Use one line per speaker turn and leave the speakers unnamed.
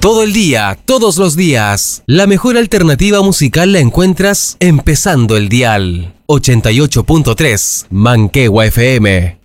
Todo el día, todos los días. La mejor alternativa musical la encuentras empezando el dial. 88.3 Manquehue FM.